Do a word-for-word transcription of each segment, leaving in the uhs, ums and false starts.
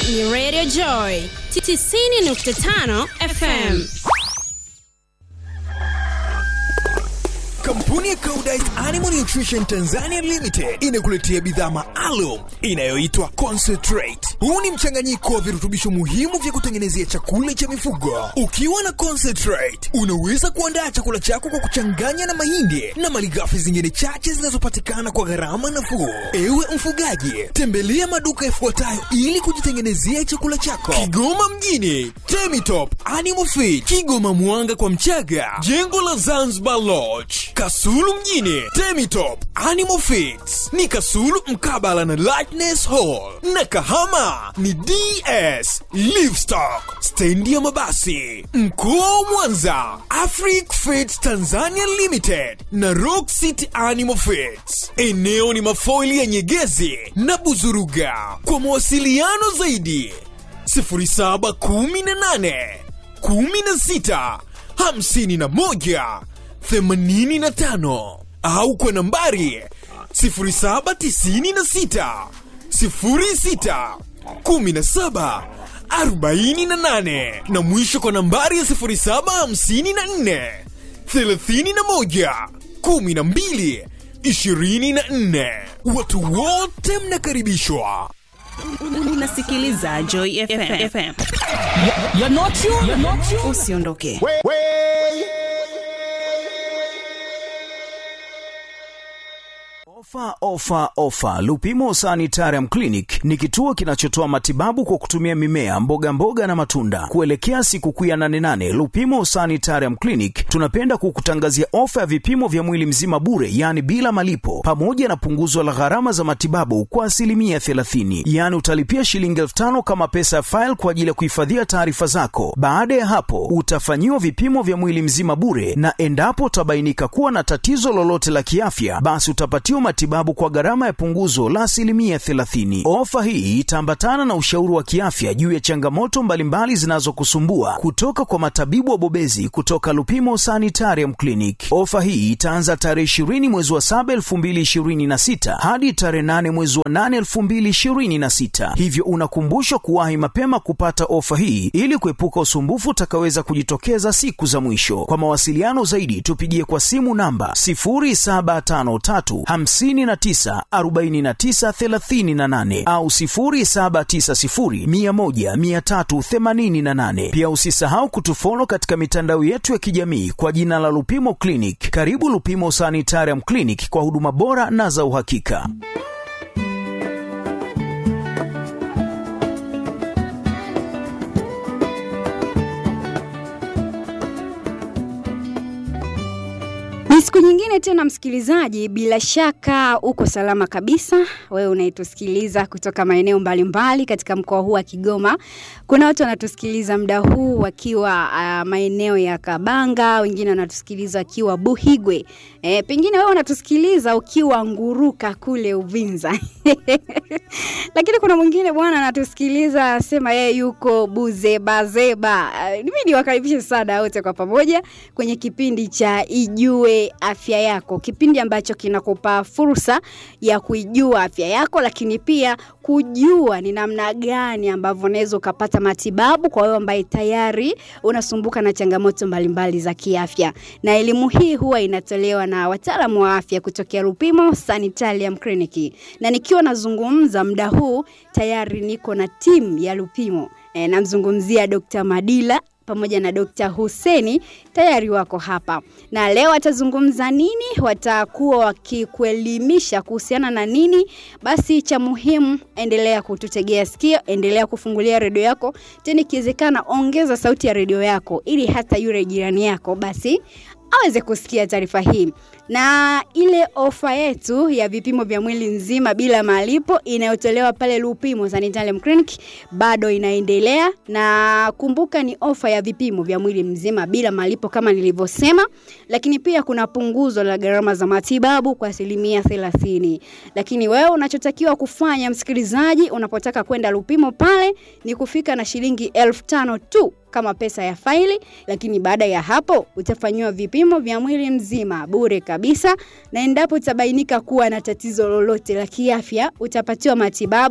ni Radio Joy tisini nukta tano F M. Kampuni ya Koudijt Animal Nutrition Tanzania Limited inakuletea bidhaa maalum inayoitwa Concentrate. Huu ni mchanganyiko wa virutubisho muhimu vya kutengenezea chakula cha mifugo. Ukiwa na Concentrate, unaweza kuandaa chakula chako kwa kuchanganya na mahindi na malighafi zingine chache zinazopatikana kwa gharama nafuu. Ewe mfugaji, tembelea maduka yafuatayo ili kujitengenezea chakula chako: Kigoma mjini, Temitop Animal Feed, Kigoma Mwanga kwa Mchaga, jengo la Zanzibar Lodge. Kasulu mjini, Temitop Animal Feeds ni Kasulu mkabala na Lightness Hall, na Kahama ni D S Livestock stendi ya mabasi. Mkoa wa Mwanza, Afric Feeds Tanzania Limited na Rock City Animal Feeds. Eneo ni mafoili ya Nyegezi na Buzuruga. Kwa mawasiliano zaidi sifuri saba kumi na nane kumi na sita hamsini na moja themanini na tano au kwa nambari sifuri saba tisini na sita sifuri sita kumi na saba arobaini na nane na mwisho kwa nambari ya sifuri saba hamsini na nne thelathini na moja kumi na mbili ishirini na nne. Watu wote mnakaribishwa. Unasikiliza Joy F M. You're not you, you're not you. Usiondoke. Way, way. Ofa, ofa, ofa. Lupimo Sanitarium Clinic ni kituo kinachotoa matibabu kwa kutumia mimea, mboga mboga na matunda. Kuelekea siku ya nane nane, Lupimo Sanitarium Clinic tunapenda kukutangazia ofa ya vipimo vya mwili mzima bure, yani bila malipo, pamoja na punguzo la gharama za matibabu kwa asilimia thelathini. Yani utalipia shilingi elfu tano kama pesa ya file kwa ajili ya kuhifadhia taarifa zako. Baada ya hapo, utafanyiwa vipimo vya mwili mzima bure, na endapo utabainika kuwa na tatizo lolote la kiafya, basi utapatiwa matibabu kwa gharama ya punguzo la asilimia thelathini. Ofa hii itaambatana na ushauri wa kiafya juu ya changamoto mbalimbali zinazokusumbua kutoka kwa matabibu wabobezi kutoka Lupimo Sanitarium Clinic. Ofa hii itaanza tarehe ishirini mwezi wa saba elfu mbili ishirini na sita hadi tarehe nane mwezi wa nane elfu mbili ishirini na sita. Hivyo unakumbushwa kuwahi mapema kupata ofa hii ili kuepuka usumbufu utakaweza kujitokeza siku za mwisho. Kwa mawasiliano zaidi tupigie kwa simu namba sifuri saba tano tatu hamsini na tisa arobaini na tisa thelathini na nane au sifuri saba tisa sifuri mia moja mia tatu themanini na nane. Pia usisahau kutufollow katika mitandao yetu ya kijamii kwa jina la Lupimo Clinic. Karibu Lupimo Sanitarium Clinic kwa huduma bora na za uhakika. Siku nyingine tena msikilizaji, bila shaka uko salama kabisa. Wewe unaitusikiliza kutoka maeneo mbalimbali katika mkoa huu wa Kigoma. Kuna watu wanatusikiliza muda huu wakiwa uh, maeneo ya Kabanga, wengine wanatusikiliza wakiwa Buhigwe. E, pengine wewe unatusikiliza ukiwa Nguruka kule Uvinza. Lakini kuna mwingine bwana anatusikiliza sema yeye yuko Buzeba Zeba. Uh, mimi niwakaribishe sana wote kwa pamoja kwenye kipindi cha Ijue Afya Yako, kipindi ambacho kinakupa fursa ya kuijua afya yako, lakini pia kujua ni namna gani ambavyo unaweza ukapata matibabu kwa wewe ambaye tayari unasumbuka na changamoto mbalimbali za kiafya. Na elimu hii huwa inatolewa na wataalamu wa afya kutoka Lupimo Sanitarium Clinic. Na nikiwa nazungumza muda huu tayari niko na timu ya Lupimo. E, namzungumzia Doctor Madila pamoja na Doctor Huseni, tayari wako hapa. Na leo watazungumza nini? Watakuwa wakikuelimisha kuhusiana na nini? Basi cha muhimu, endelea kututegea sikio, endelea kufungulia redio yako. Tena ikiwezekana ongeza sauti ya redio yako ili hata yule jirani yako basi aweze kusikia taarifa hii. Na ile ofa yetu ya vipimo vya mwili nzima bila malipo inayotolewa pale Lupimo Sanitarium Clinic bado inaendelea. Na kumbuka ni ofa ya vipimo vya mwili mzima bila malipo kama nilivyosema, lakini pia kuna punguzo la gharama za matibabu kwa asilimia thelathini. Lakini wewe unachotakiwa kufanya msikilizaji, unapotaka kwenda Lupimo pale ni kufika na shilingi elfu tano tu kama pesa ya faili, lakini baada ya hapo utafanywa vipimo vya mwili mzima bure kabisa. Na endapo utabainika kuwa na tatizo lolote la kiafya, utapatiwa matibabu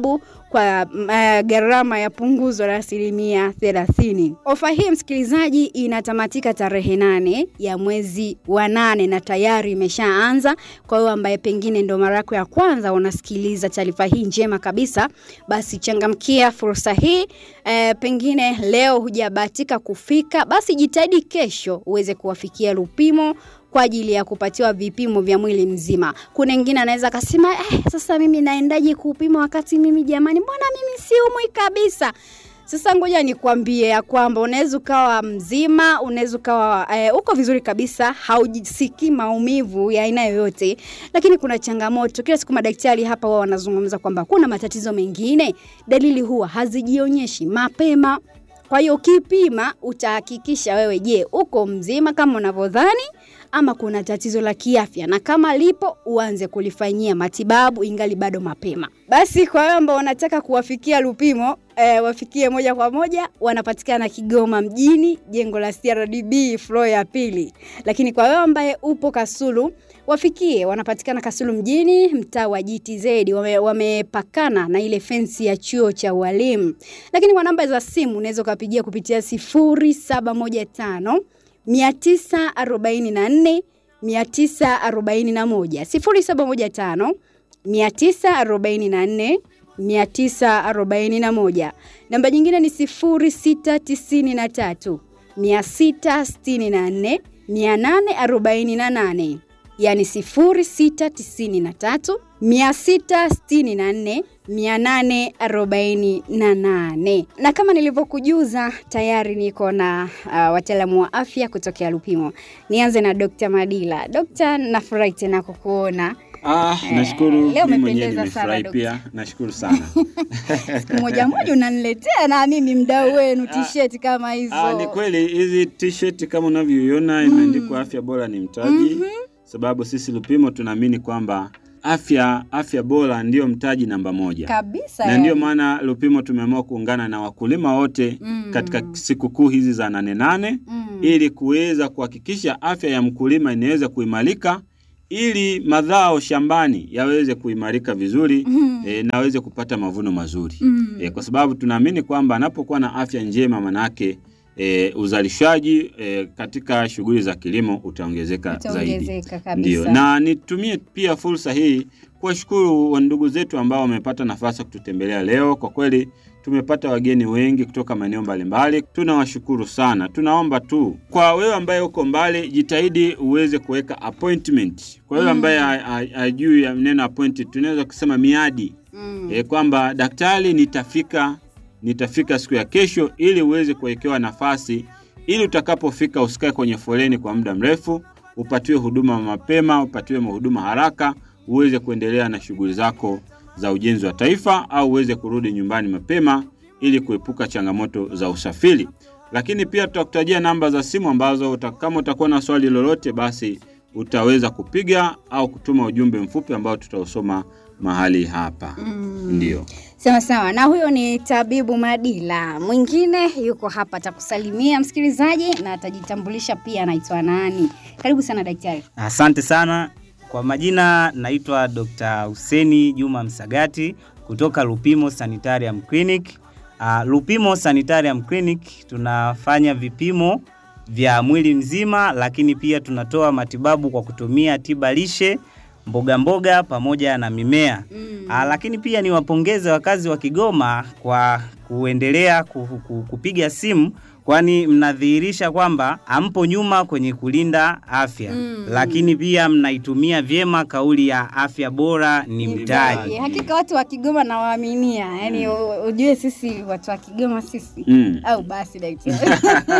kwa uh, gharama ya punguzo la asilimia thelathini. Ofa hii msikilizaji inatamatika tarehe nane ya mwezi wa nane na tayari imeshaanza. Kwa hiyo ambaye pengine ndo mara yako ya kwanza unasikiliza taarifa hii njema kabisa, basi changamkia fursa hii. E, pengine leo hujabahatika kufika, basi jitahidi kesho uweze kuwafikia Lupimo kwa ajili ya kupatiwa vipimo vya mwili mzima. Kuna wengine anaweza kusema eh, sasa mimi naendaje kupima wakati mimi jamani mbona mimi siumwi kabisa? Sasa ngoja nikwambie ya kwamba unaweza ukawa mzima, unaweza ukawa eh, uko vizuri kabisa, haujisikii maumivu ya aina yoyote, lakini kuna changamoto. Kila siku madaktari hapa wao wanazungumza kwamba kuna matatizo mengine, dalili huwa hazijionyeshi mapema. Kwa hiyo ukipima utahakikisha wewe je, uko mzima kama unavyodhani ama kuna tatizo la kiafya, na kama lipo uanze kulifanyia matibabu ingali bado mapema. Basi kwa wale ambao wanataka kuwafikia Lupimo, e, wafikie moja kwa moja, wanapatikana Kigoma mjini, jengo la C R D B floor ya pili. Lakini kwa wewe ambaye upo Kasulu, wafikie wanapatikana Kasulu mjini, mtaa wa G T Z, wame, wamepakana na ile fence ya chuo cha walimu. Lakini kwa namba za simu unaweza kupigia kupitia sifuri saba moja tano mia tisa arobaini na nne mia tisa arobaini na moja sifuri saba moja tano mia tisa arobaini na nne mia tisa arobaini na moja. Namba nyingine ni sifuri sita tisini na tatu mia sita sitini na nne mia nane arobaini na nane, yani sifuri sita tisini na tatu mia sita sitini na nne mia nane arobaini na nane. Na kama nilivyokujuza tayari niko na uh, wataalamu wa afya kutoka Lupimo. Nianze na Doctor Madila. Doctor, nafurahi tena kukuona. Ah, nashukuru. Leo Mimi mwenyewe umependeza nimefurahi pia. Nashukuru sana. Siku moja moja unaniletea na mimi mdau wenu t-shirt kama hizo. Ah, ni kweli hizi t-shirt kama unavyoiona imeandikwa afya bora ni mtaji. Mm-hmm. Sababu sisi Lupimo tunaamini kwamba afya afya bora ndio mtaji namba moja. Kabisa. Na ndio maana Lupimo tumeamua kuungana na wakulima wote mm. katika sikukuu hizi za nane nane mm. ili kuweza kuhakikisha afya ya mkulima inaweza kuimarika, ili mazao shambani yaweze kuimarika vizuri mm. e, na aweze kupata mavuno mazuri. Mm. E, kwa sababu tunaamini kwamba anapokuwa na afya njema manake E, uzalishaji e, katika shughuli za kilimo utaongezeka zaidi. Ndio. Na nitumie pia fursa hii kuwashukuru ndugu zetu ambao wamepata nafasi kututembelea leo. Kwa kweli tumepata wageni wengi kutoka maeneo mbalimbali. Tunawashukuru sana. Tunaomba tu kwa wewe ambaye uko mbali, jitahidi uweze kuweka appointment. Kwa wewe ambaye hajui ya neno appointment, tunaweza kusema miadi. Mm. E, kwamba daktari nitafika nitafika siku ya kesho, ili uweze kuwekewa nafasi, ili utakapofika usikae kwenye foleni kwa muda mrefu, upatiwe huduma mapema, upatiwe huduma haraka, uweze kuendelea na shughuli zako za ujenzi wa taifa, au uweze kurudi nyumbani mapema ili kuepuka changamoto za usafiri. Lakini pia tutakutajia namba za simu ambazo kama utakuwa na swali lolote basi utaweza kupiga au kutuma ujumbe mfupi ambao tutausoma mahali hapa. Mm. Ndio. Sawa sawa. Na huyo ni Tabibu Madila. Mwingine yuko hapa atakusalimia msikilizaji na atajitambulisha pia anaitwa nani. Karibu sana daktari. Asante sana. Kwa majina naitwa Doctor Huseni Juma Msagati kutoka Lupimo Sanitarium Clinic. Uh, Lupimo Sanitarium Clinic tunafanya vipimo vya mwili mzima, lakini pia tunatoa matibabu kwa kutumia tiba lishe, mboga mboga pamoja na mimea. Mm. Aa, lakini pia niwapongeze wakazi wa Kigoma kwa kuendelea kupiga simu, kwani mnadhihirisha kwamba hampo nyuma kwenye kulinda afya. Mm. Lakini pia mnaitumia vyema kauli ya afya bora ni mtaji. Hakika watu wa Kigoma na waaminia, yani mm. ujue sisi watu wa Kigoma sisi mm. au basi daktari.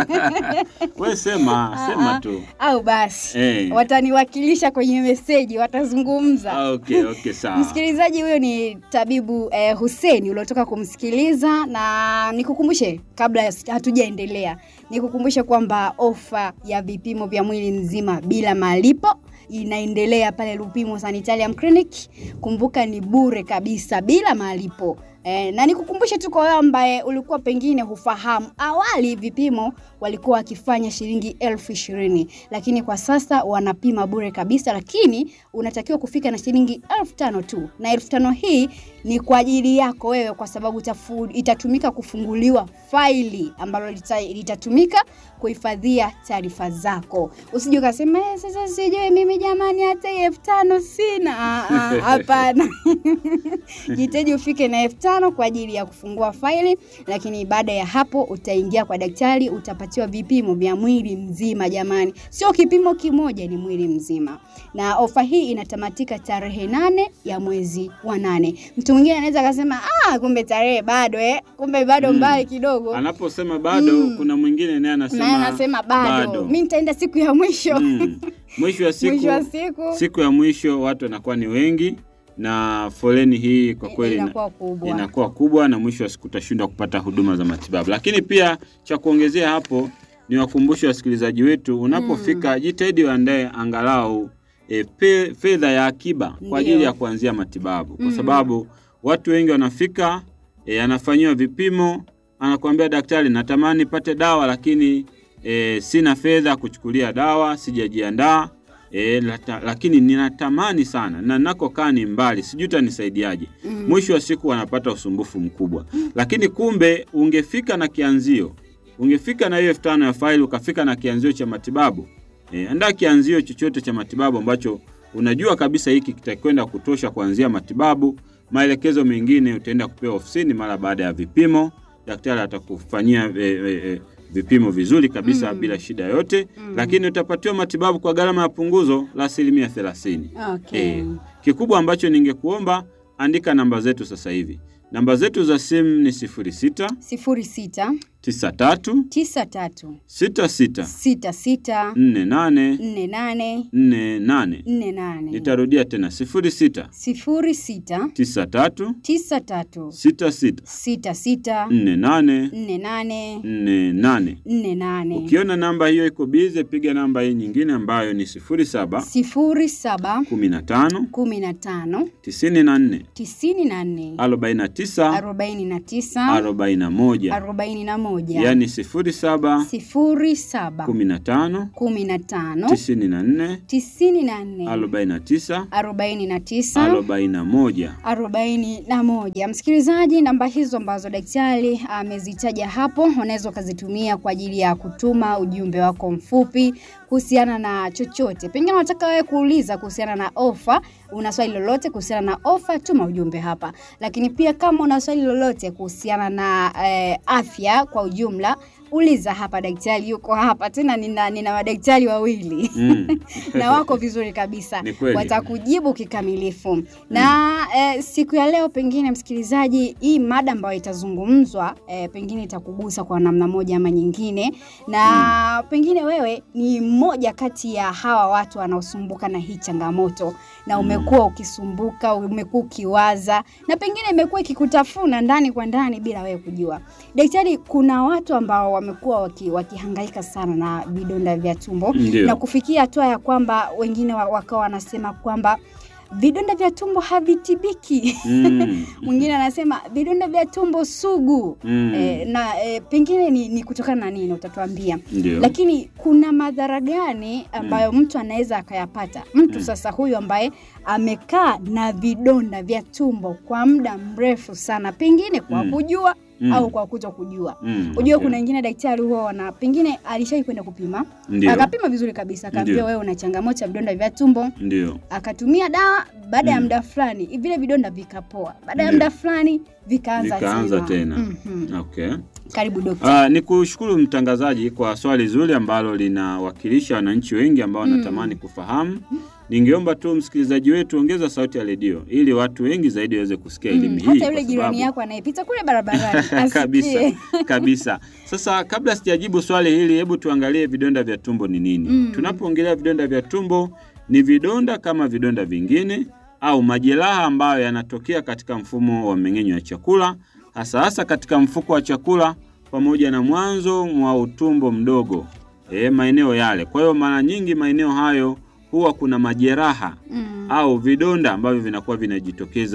Wewe sema, sema tu. Au basi. Hey. Wataniwakilisha kwenye message, watazungumza. Ah, okay, okay, sawa. Msikilizaji, huyo ni Tabibu eh, Huseni uliotoka kumsikiliza, na nikukumbushe kabla hatujaendelea, nikukumbushe kwamba ofa ya vipimo vya mwili mzima bila malipo inaendelea pale Lupimo Sanitarium Clinic. Kumbuka ni bure kabisa bila malipo. E, na nikukumbushe tu kwa wewe ambaye ulikuwa pengine hufahamu, awali vipimo walikuwa wakifanya shilingi elfu ishirini, lakini kwa sasa wanapima bure kabisa, lakini unatakiwa kufika na shilingi elfu tano tu. Na elfu tano hii ni kwa ajili yako wewe, kwa sababu itafu, itatumika kufunguliwa faili ambalo lita, litatumika kuhifadhia taarifa zako. Usije ukasema eh, sasa sijui mimi jamani hata elfu tano sina. Hapana. Jitahidi ufike na elfu tano kwa ajili ya kufungua faili, lakini baada ya hapo utaingia kwa daktari, utapatiwa vipimo vya mwili mzima jamani. Sio kipimo kimoja, ni mwili mzima. Na ofa hii inatamatika tarehe nane ya mwezi wa nane. Mtu mwingine anaweza akasema ah kumbe tarehe bado eh kumbe bado mm. mbali kidogo. Anaposema bado mm. kuna mwingine naye anasema na anasema bado. bado. Mimi nitaenda siku ya mwisho. Mm. Mwisho wa siku, mwisho wa siku siku ya mwisho watu wanakuwa ni wengi na foleni hii kwa kweli inakuwa kubwa. Inakuwa kubwa na mwisho wa siku utashindwa kupata huduma za matibabu. Lakini pia cha kuongezea hapo ni wakumbushe wasikilizaji wetu, unapofika mm. jitahidi uandae angalau e, pe, fedha ya akiba kwa ajili ya kuanzia matibabu. Kwa sababu watu wengi wanafika e, anafanywa vipimo, anakuambia daktari natamani pate dawa lakini e, sina fedha kuchukulia dawa, sijajiandaa. E, lata, lakini ninatamani sana na nakokaa ni mbali, sijui utanisaidiaje. Mm. Mwisho wa siku wanapata usumbufu mkubwa. Mm. Lakini kumbe ungefika na kianzio. Ungefika na hiyo elfu tano ya faili, ukafika na kianzio cha matibabu. E, andaa kianzio chochote cha matibabu ambacho unajua kabisa hiki kitakwenda kutosha kuanzia matibabu. Maelekezo mengine utaenda kupewa ofisini mara baada ya vipimo. Daktari atakufanyia e, e, e, vipimo vizuri kabisa mm. bila shida yote mm. lakini utapatiwa matibabu kwa gharama ya punguzo la asilimia thelathini. Okay. E, kikubwa ambacho ningekuomba, andika namba zetu sasa hivi. Namba zetu za simu ni sifuri sita sifuri sita tisa tatu tisa tatu sita sita sita sita nne nane nne nane nne nane nne nane. Nitarudia tena sifuri sita sifuri sita tisa tatu tisa tatu sita sita sita sita nne nane nne nane nne nane nne nane. Ukiona namba hiyo iko bize, piga namba hii nyingine ambayo ni sifuri saba sifuri saba kumi na tano kumi na tano tisini na nne tisini na nne arobaini na tisa arobaini na tisa arobaini na moja arobaini na moja. Yani sifuri saba sifuri saba kumi na tano kumi na tano tisini na nne tisini na nne arobaini na tisa arobaini na tisa arobaini na moja arobaini na moja. Msikilizaji, namba hizo ambazo daktari amezitaja hapo unaweza kuzitumia kwa ajili ya kutuma ujumbe wako mfupi kuhusiana na chochote. Pengine unataka wewe kuuliza kuhusiana na ofa, una swali lolote kuhusiana na ofa, tuma ujumbe hapa. Lakini pia kama una swali lolote kuhusiana na eh, afya kwa ujumla, uliza hapa, daktari yuko hapa. Tena nina nina madaktari wawili mm. na wako vizuri kabisa, watakujibu kikamilifu. Mm. Na eh, siku ya leo pengine msikilizaji, hii mada ambayo itazungumzwa eh, pengine itakugusa kwa namna moja ama nyingine, na mm. pengine wewe ni mmoja kati ya hawa watu wanaosumbuka na hii changamoto, na umekuwa ukisumbuka, umekuwa ukiwaza, na pengine imekuwa ikikutafuna ndani kwa ndani bila wewe kujua. Daktari, kuna watu ambao wamekuwa waki, wakihangaika sana na vidonda vya tumbo. Ndiyo. Na kufikia hatua ya kwamba wengine wakawa wanasema kwamba vidonda vya tumbo havitibiki. Mm. Mwingine anasema vidonda vya tumbo sugu. Mm. E, na e, pengine ni, ni kutokana na nini utatuambia. Ndiyo. Lakini kuna madhara gani ambayo mm. mtu anaweza akayapata? Mtu mm. sasa huyu ambaye amekaa na vidonda vya tumbo kwa muda mrefu sana, pengine kwa mm. kujua Mm. au kwa kuto kujua. Mm, Unajua okay. kuna wengine daktari huwa wana pengine alishawahi kwenda kupima. Ndiyo. Akapima vizuri kabisa, akaambia wewe una changamoto ya vidonda vya tumbo. Ndiyo. Akatumia dawa, baada mm. ya muda fulani vile vidonda vikapoa. Baada ya muda fulani vikaanza, vikaanza tena. tena. Mm-hmm. Okay. Karibu daktari. Ah, nikushukuru mtangazaji kwa swali zuri ambalo linawakilisha wananchi wengi ambao wanatamani mm. kufahamu. Ningeomba tu msikilizaji wetu ongeza sauti ya redio ili watu wengi zaidi waweze kusikia elimu mm, hii. Hata yule jirani yako anayepita kule barabarani kabisa, kabisa. Sasa kabla sijajibu swali hili, hebu tuangalie vidonda vya tumbo ni nini. Mm. Tunapoongelea vidonda vya tumbo, ni vidonda kama vidonda vingine au majeraha ambayo yanatokea katika mfumo wa mmeng'enyo wa chakula, hasa hasa katika mfuko wa chakula pamoja na mwanzo mwa utumbo mdogo. Eh, maeneo yale. Kwa hiyo mara nyingi maeneo hayo huwa kuna majeraha mm. au vidonda ambavyo vinakuwa vinajitokeza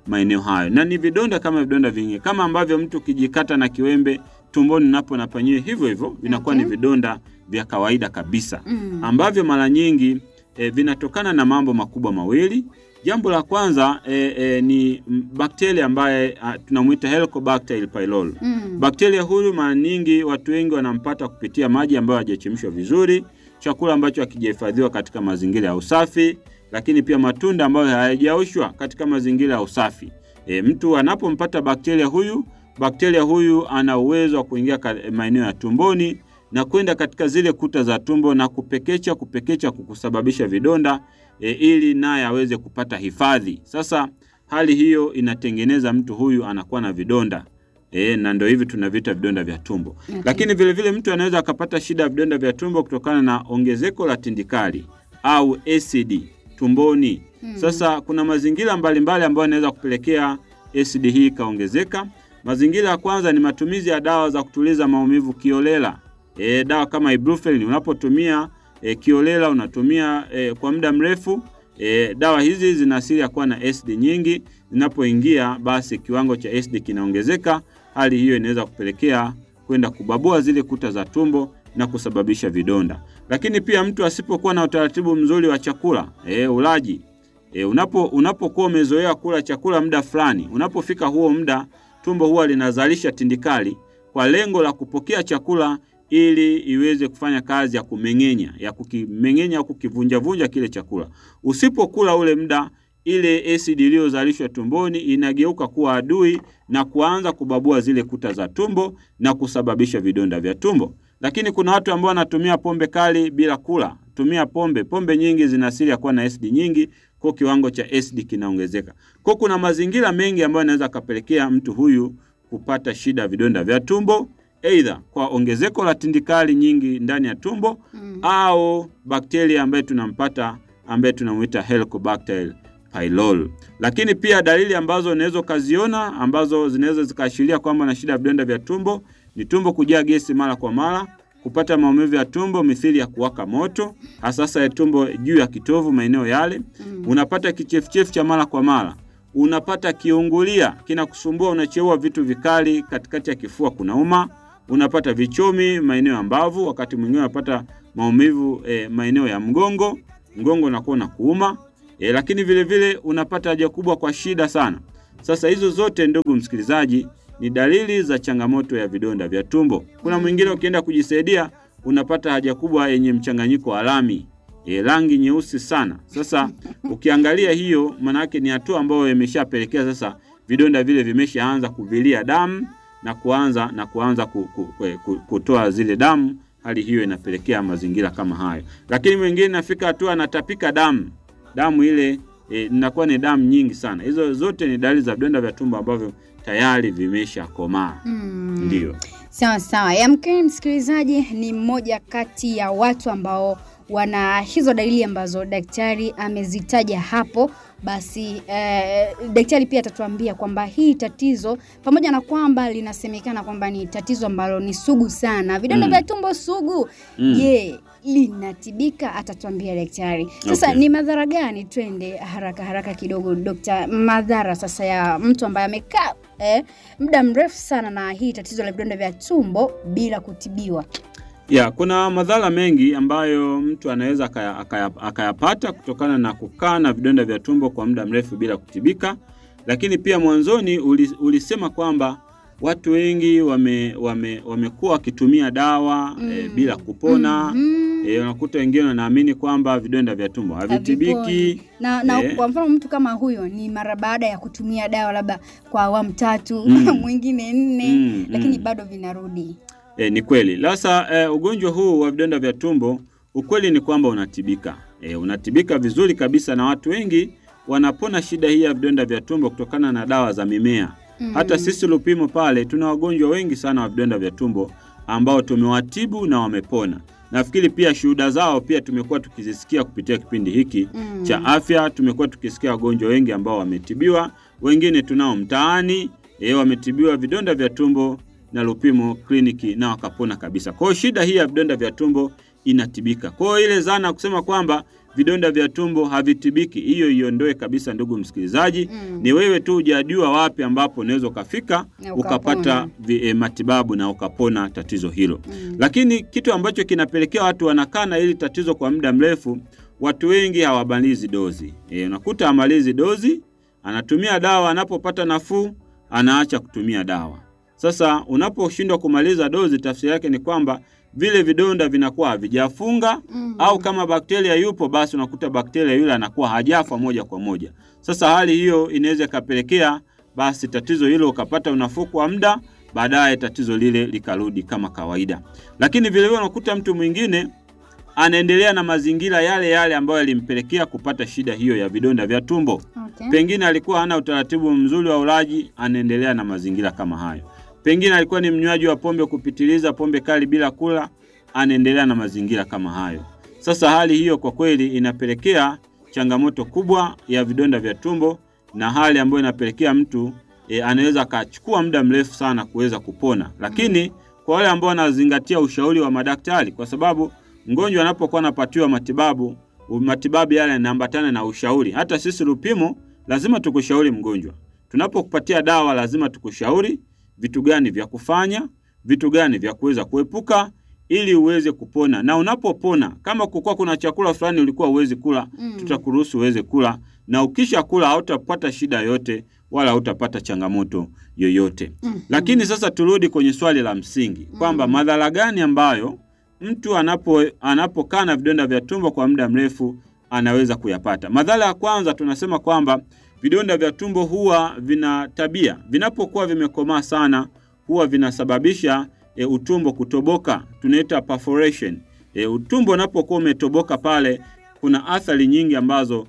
maeneo hayo. Na ni vidonda kama vidonda vingine, kama ambavyo mtu kijikata na kiwembe tumboni napo na panyewe, hivyo hivyo vinakuwa okay. ni vidonda vya kawaida kabisa mm. ambavyo mara nyingi e, vinatokana na mambo makubwa mawili. Jambo la kwanza e, e, ni bakteria ambaye tunamuita Helicobacter pylori. Mm. Bakteria huyu mara nyingi watu wengi wanampata kupitia maji ambayo hayajachemshwa vizuri, chakula ambacho hakijahifadhiwa katika mazingira ya usafi, lakini pia matunda ambayo hayajaoshwa katika mazingira ya usafi. E, mtu anapompata bakteria huyu, bakteria huyu ana uwezo wa kuingia maeneo ya tumboni na kwenda katika zile kuta za tumbo na kupekecha kupekecha kukusababisha vidonda e, ili naye aweze kupata hifadhi. Sasa hali hiyo inatengeneza mtu huyu anakuwa na vidonda. E, na ndio hivi tunavita vidonda vya tumbo. Okay. Lakini vile vile mtu anaweza akapata shida ya vidonda vya tumbo kutokana na ongezeko la tindikali au acid tumboni. Hmm. Sasa kuna mazingira mbalimbali ambayo yanaweza kupelekea acid hii kaongezeka. Mazingira ya kwanza ni matumizi ya dawa za kutuliza maumivu kiolela. E, dawa kama ibuprofen unapotumia e, kiolela, unatumia e, kwa muda mrefu, e, dawa hizi zina asili ya kuwa na acid nyingi. Zinapoingia basi kiwango cha acid kinaongezeka. Hali hiyo inaweza kupelekea kwenda kubabua zile kuta za tumbo na kusababisha vidonda. Lakini pia mtu asipokuwa na utaratibu mzuri wa chakula, e, ulaji, e, unapo unapokuwa umezoea kula chakula muda fulani, unapofika huo muda tumbo huwa linazalisha tindikali kwa lengo la kupokea chakula ili iweze kufanya kazi ya kumengenya, ya kukimengenya au kukivunja vunja kile chakula. Usipokula ule muda, ile acid iliyozalishwa tumboni inageuka kuwa adui na kuanza kubabua zile kuta za tumbo na kusababisha vidonda vya tumbo. Lakini kuna watu ambao wanatumia pombe kali bila kula. Tumia pombe, pombe nyingi zina asili ya kuwa na acid nyingi, kwa kiwango cha acid kinaongezeka. Kwa kuna mazingira mengi ambayo yanaweza kapelekea mtu huyu kupata shida vidonda vya tumbo, either kwa ongezeko la tindikali nyingi ndani ya tumbo mm. au bakteria ambaye tunampata ambaye tunamuita Helicobacter pylori. Lakini pia dalili ambazo unaweza kaziona ambazo zinaweza zikaashiria kwamba na shida ya vidonda vya tumbo ni tumbo kujaa gesi mara kwa mara, kupata maumivu ya tumbo mithili ya kuwaka moto, hasa ya tumbo juu ya kitovu maeneo yale, mm. unapata kichefuchefu cha mara kwa mara, unapata kiungulia kinakusumbua, unacheua vitu vikali katikati ya kifua kunauma, unapata vichomi maeneo ya mbavu, wakati mwingine unapata maumivu e, maeneo ya mgongo, mgongo unakuwa na kuuma, e, lakini vile vile unapata haja kubwa kwa shida sana. Sasa hizo zote ndugu msikilizaji ni dalili za changamoto ya vidonda vya tumbo. Kuna mwingine ukienda kujisaidia unapata haja kubwa yenye mchanganyiko wa lami, e, rangi nyeusi sana. Sasa ukiangalia hiyo maana yake ni hatua ambayo imeshapelekea sasa vidonda vile vimeshaanza kuvilia damu na kuanza na kuanza ku, ku, ku, kutoa zile damu. Hali hiyo inapelekea mazingira kama hayo. Lakini mwingine nafika hatua anatapika damu. Damu ile e, inakuwa ni damu nyingi sana. Hizo zote ni dalili za vidonda vya tumbo ambavyo tayari vimesha komaa. Mm. Ndio. Sawa sawa. Yamkini msikilizaji ni mmoja kati ya watu ambao wana hizo dalili ambazo daktari amezitaja hapo. Basi eh, daktari pia atatuambia kwamba hii tatizo pamoja na kwamba linasemekana kwamba ni tatizo ambalo ni sugu sana, vidonda mm. vya tumbo sugu, mm. je, linatibika? Atatuambia daktari. Sasa okay. ni madhara gani? Twende haraka haraka kidogo dokta, madhara sasa ya mtu ambaye amekaa eh, muda mrefu sana na hii tatizo la vidonda vya tumbo bila kutibiwa. Ya, kuna madhara mengi ambayo mtu anaweza akayapata kutokana na kukaa na vidonda vya tumbo kwa muda mrefu bila kutibika. Lakini pia mwanzoni ulisema kwamba watu wengi wame wame wamekuwa wakitumia dawa mm. e, bila kupona. Mm-hmm. E, unakuta wengine wanaamini kwamba vidonda vya tumbo havitibiki. Na, na e, kwa mfano mtu kama huyo ni mara baada ya kutumia dawa labda kwa awamu tatu, mm. mwingine nne, mm, lakini mm. bado vinarudi. E, ni kweli. Sasa e, ugonjwa huu wa vidonda vya tumbo ukweli ni kwamba unatibika. E, unatibika vizuri kabisa na watu wengi wanapona shida hii ya vidonda vya tumbo kutokana na dawa za mimea. Mm. Hata sisi Lupimo pale tuna wagonjwa wengi sana wa vidonda vya tumbo ambao tumewatibu na wamepona. Nafikiri pia shuhuda zao pia tumekuwa tukizisikia kupitia kipindi hiki mm. cha afya. Tumekuwa tukisikia wagonjwa wengi ambao wametibiwa, wengine tunao mtaani e, wametibiwa vidonda vya tumbo na Lupimo kliniki na wakapona kabisa. Kwa hiyo shida hii ya vidonda vya tumbo inatibika. Kwa hiyo ile zana kusema kwamba vidonda vya tumbo havitibiki, hiyo iondoe kabisa ndugu msikilizaji. Mm. Ni wewe tu hujajua wapi ambapo unaweza ukafika ukapata vi, e, matibabu na ukapona tatizo hilo. Mm. Lakini kitu ambacho kinapelekea watu wanakaa na hili tatizo kwa muda mrefu, watu wengi hawamalizi dozi. E, unakuta amalizi dozi, anatumia dawa, anapopata nafuu anaacha kutumia dawa. Sasa unaposhindwa kumaliza dozi, tafsiri yake ni kwamba vile vidonda vinakuwa havijafunga. Mm. Au kama bakteria yupo, basi unakuta bakteria yule anakuwa hajafa moja kwa moja. Sasa hali hiyo inaweza kapelekea basi tatizo hilo ukapata unafuu kwa muda, baadaye tatizo lile likarudi kama kawaida. Lakini vile vile unakuta mtu mwingine anaendelea na mazingira yale yale ambayo yalimpelekea kupata shida hiyo ya vidonda vya tumbo. Okay. Pengine alikuwa hana utaratibu mzuri wa ulaji, anaendelea na mazingira kama hayo. Pengine alikuwa ni mnywaji wa pombe kupitiliza, pombe kali bila kula, anaendelea na mazingira kama hayo. Sasa hali hiyo kwa kweli inapelekea changamoto kubwa ya vidonda vya tumbo, na hali ambayo inapelekea mtu e, anaweza akachukua muda mrefu sana kuweza kupona. Lakini kwa wale ambao wanazingatia ushauri wa madaktari, kwa sababu mgonjwa anapokuwa anapatiwa matibabu, matibabu yale yanaambatana na ushauri. Hata sisi Lupimo lazima tukushauri mgonjwa. Tunapokupatia dawa lazima tukushauri vitu gani vya kufanya, vitu gani vya kuweza kuepuka ili uweze kupona. Na unapopona, kama kukua kuna chakula fulani ulikuwa uwezi kula, mm. tutakuruhusu uweze kula, na ukisha kula hautapata shida yote wala hautapata changamoto yoyote. Mm. Lakini sasa turudi kwenye swali la msingi, kwamba mm. madhara gani ambayo mtu anapo anapokaa na vidonda vya tumbo kwa muda mrefu anaweza kuyapata. Madhara ya kwanza tunasema kwamba vidonda vya tumbo huwa vina tabia, vinapokuwa vimekomaa sana huwa vinasababisha e, utumbo kutoboka, tunaita perforation. E, utumbo unapokuwa umetoboka pale, kuna athari nyingi ambazo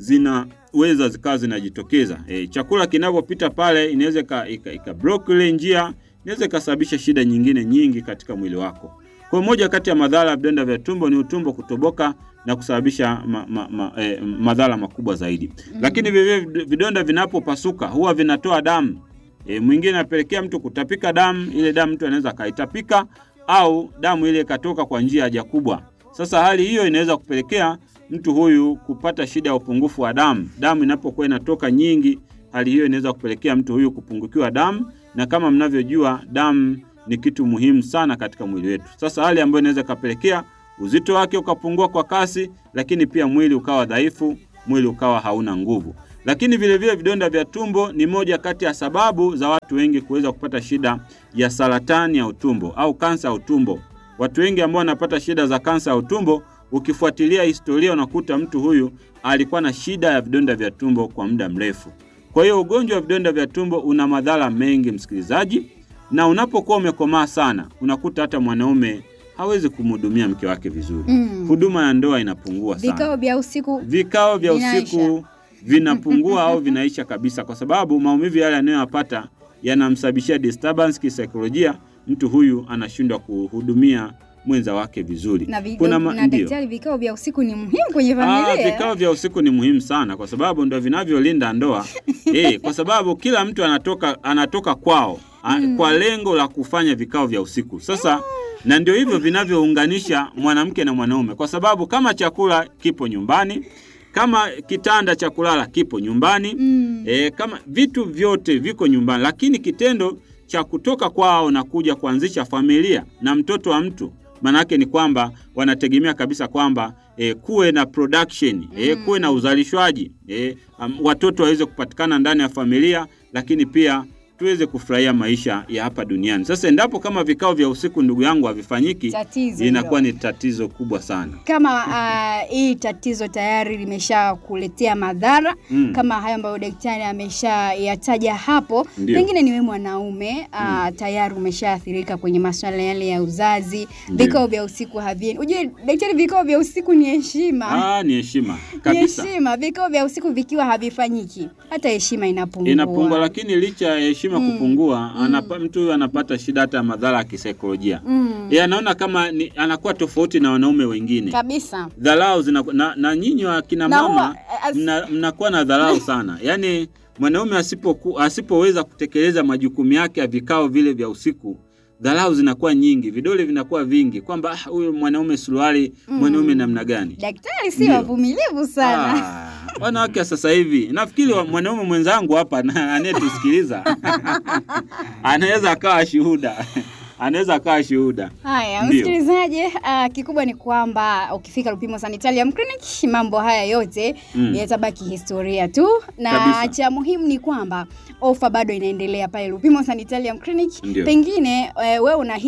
zinaweza zikawa zinajitokeza. E, chakula kinapopita pale inaweza ka, ika, ika block ile njia, inaweza kusababisha shida nyingine nyingi katika mwili wako. Kwa moja kati ya madhara ya vidonda vya tumbo ni utumbo kutoboka na kusababisha ma, ma, ma, eh, madhara makubwa zaidi. Mm. Lakini vile vidonda vinapopasuka huwa vinatoa damu. E, mwingine anapelekea mtu kutapika damu, ile damu mtu anaweza kaitapika au damu ile katoka kwa njia haja kubwa. Sasa hali hiyo inaweza kupelekea mtu huyu kupata shida ya upungufu wa damu. Damu inapokuwa inatoka nyingi, hali hiyo inaweza kupelekea mtu huyu kupungukiwa damu, na kama mnavyojua damu ni kitu muhimu sana katika mwili wetu. Sasa hali ambayo inaweza kapelekea uzito wake ukapungua kwa kasi, lakini pia mwili ukawa dhaifu, mwili ukawa hauna nguvu. Lakini vile vile vidonda vya tumbo ni moja kati ya sababu za watu wengi kuweza kupata shida ya saratani ya utumbo au kansa ya utumbo. Watu wengi ambao wanapata shida za kansa ya utumbo, ukifuatilia historia unakuta mtu huyu alikuwa na shida ya vidonda vya tumbo kwa muda mrefu. Kwa hiyo ugonjwa wa vidonda vya tumbo una madhara mengi msikilizaji, na unapokuwa umekomaa sana unakuta hata mwanaume hawezi kumhudumia mke wake vizuri. Mm. Huduma ya ndoa inapungua sana. Vikao vya usiku Vikao vya usiku vinapungua au vinaisha kabisa, kwa sababu maumivu yale anayopata yanamsababishia disturbance kisaikolojia. Mtu huyu anashindwa kuhudumia mwenza wake vizuri. Na, Kuna ma- na daktari, vikao vya usiku ni muhimu kwenye familia. Ah, vikao vya usiku ni muhimu sana kwa sababu ndio vinavyolinda ndoa. Eh, kwa sababu kila mtu anatoka anatoka kwao mm. kwa lengo la kufanya vikao vya usiku. Sasa na ndio hivyo vinavyounganisha mwanamke na mwanaume, kwa sababu kama chakula kipo nyumbani, kama kitanda cha kulala kipo nyumbani, mm. e, kama vitu vyote viko nyumbani, lakini kitendo cha kutoka kwao na kuja kuanzisha familia na mtoto wa mtu, manake ni kwamba wanategemea kabisa kwamba e, kuwe na production, e, kuwe na uzalishwaji, e, um, watoto waweze kupatikana ndani ya familia, lakini pia tuweze kufurahia maisha ya hapa duniani. Sasa endapo kama vikao vya usiku ndugu yangu havifanyiki, inakuwa ni tatizo kubwa sana. Kama uh, hii tatizo tayari limesha kuletea madhara mm. kama hayo ambayo daktari ameshayataja hapo, Ndiyo. pengine ni wewe mwanaume uh, mm. tayari umeshaathirika kwenye masuala yale ya uzazi, vikao vya usiku havieni. Unajua daktari, vikao vya usiku ni heshima. Ah, ni heshima kabisa. Ni heshima. Vikao vya usiku vikiwa havifanyiki, hata heshima inapungua. Inapungua, lakini licha ya heshima Mm. kupungua, mm. anapa, mtu anapata shida hata madhara ya kisaikolojia. Mm. Yeye anaona kama ni, anakuwa tofauti na wanaume wengine. Kabisa. Dharau zina na, na nyinyi akina mama as... mna, mnakuwa na dharau sana. Yaani mwanaume asipo asipoweza kutekeleza majukumu yake ya vikao vile vya usiku, dharau zinakuwa nyingi, vidole vinakuwa vingi kwamba huyu mwanaume suruali, mm. mwanaume namna gani. Daktari si wavumilivu sana. Ah, wanawake sasa hivi nafikiri mwanaume mwenzangu hapa anayetusikiliza anaweza akawa shuhuda. Anaweza akawa shuhuda. Haya, msikilizaji, uh, kikubwa ni kwamba ukifika Lupimo Sanitarium Clinic mambo haya yote mm. yatabaki historia tu, na kabisa. Cha muhimu ni kwamba ofa bado inaendelea pale Lupimo Sanitarium Clinic. Pengine uh, wewe una